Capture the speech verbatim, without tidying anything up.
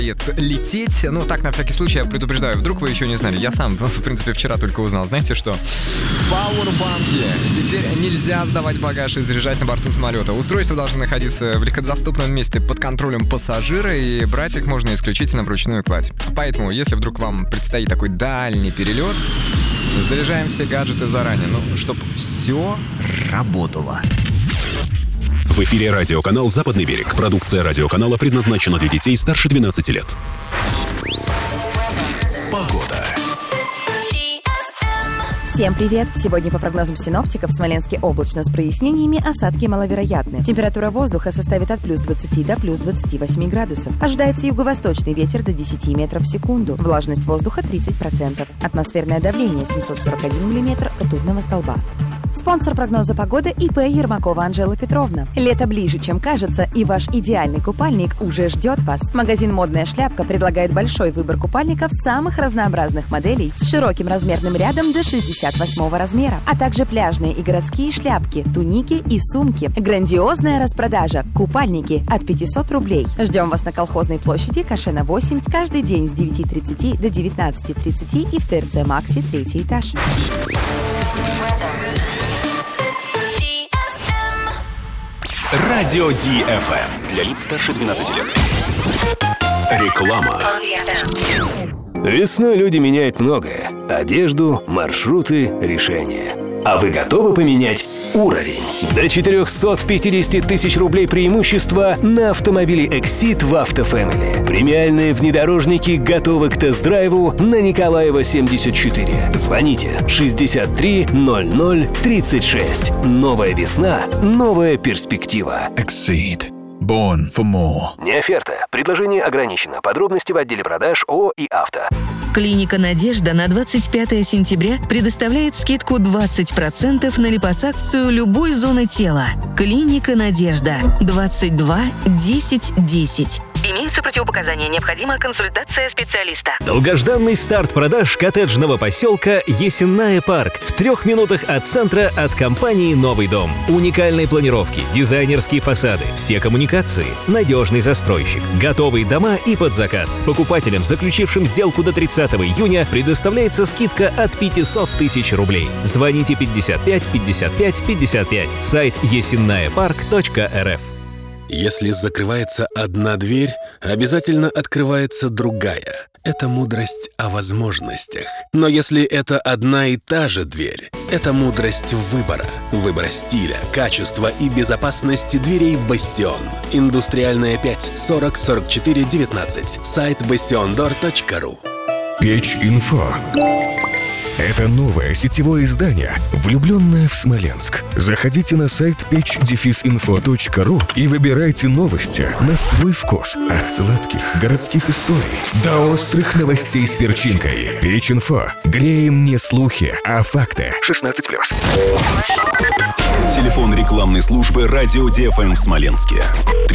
лететь. Ну, так, на всякий случай, я предупреждаю, вдруг вы еще не знали. Я сам, в принципе, вчера только узнал. Знаете что? Пауэрбанки. Теперь нельзя сдавать багаж и заряжать на борту самолета. Устройства должны находиться в легкодоступном месте под контролем пассажира, и брать их можно исключительно вручную кладь. Поэтому, если вдруг вам предстоит такой дальний перелет, заряжаем все гаджеты заранее, ну, чтобы все работало. В эфире радиоканал «Западный берег». Продукция радиоканала предназначена для детей старше двенадцати лет. Погода. Всем привет! Сегодня по прогнозам синоптиков в Смоленске облачно с прояснениями, осадки маловероятны. Температура воздуха составит от плюс двадцати до плюс двадцати восьми градусов. Ожидается юго-восточный ветер до десяти метров в секунду. Влажность воздуха тридцать процентов. Атмосферное давление семьсот сорок один миллиметр ртутного столба. Спонсор прогноза погоды ИП Ермакова Анжела Петровна. Лето ближе, чем кажется, и ваш идеальный купальник уже ждет вас. Магазин «Модная шляпка» предлагает большой выбор купальников самых разнообразных моделей с широким размерным рядом до шестьдесят восьмого размера, а также пляжные и городские шляпки, туники и сумки. Грандиозная распродажа. Купальники от пятисот рублей. Ждем вас на Колхозной площади, Кашена восемь, каждый день с девяти тридцати до девятнадцати тридцати и в ТРЦ «Макси», третий этаж. Радио Ди Эф Эм. Для лиц старше двенадцати лет. Реклама. Весной люди меняют многое. Одежду, маршруты, решения. А вы готовы поменять уровень? До четыреста пятьдесят тысяч рублей преимущества на автомобили Exit в Автофэмили. Премиальные внедорожники готовы к тест-драйву на Николаева семьдесят четыре. Звоните шестьдесят три ноль ноль тридцать шесть. Новая весна, новая перспектива. Exit. Born for more. Не оферта. Предложение ограничено. Подробности в отделе продаж ООО и «Авто». Клиника «Надежда» на двадцать пятое сентября предоставляет скидку двадцать процентов на липосакцию любой зоны тела. Клиника «Надежда». двадцать два десять десять. Имеются противопоказания. Необходима консультация специалиста. Долгожданный старт продаж коттеджного поселка Есенная Парк в трех минутах от центра от компании «Новый дом». Уникальные планировки, дизайнерские фасады, все коммуникации, надежный застройщик, готовые дома и под заказ. Покупателям, заключившим сделку до тридцатого июня, предоставляется скидка от пятисот тысяч рублей. Звоните пятьдесят пять пятьдесят пять пятьдесят пять. Сайт есенная парк точка эр эф. Если закрывается одна дверь, обязательно открывается другая. Это мудрость о возможностях. Но если это одна и та же дверь, это мудрость выбора. Выбора стиля, качества и безопасности дверей «Бастион». Индустриальная пять, сорок сорок четыре девятнадцать. Сайт бастион дор точка ру. Печь.Инфо. Это новое сетевое издание, влюбленное в Смоленск. Заходите на сайт печь инфо точка ру и выбирайте новости на свой вкус. От сладких городских историй до острых новостей с перчинкой. Печь.Инфо. Греем не слухи, а факты. шестнадцать плюс. Телефон рекламной службы «Радио Ди Эф Эм» в Смоленске.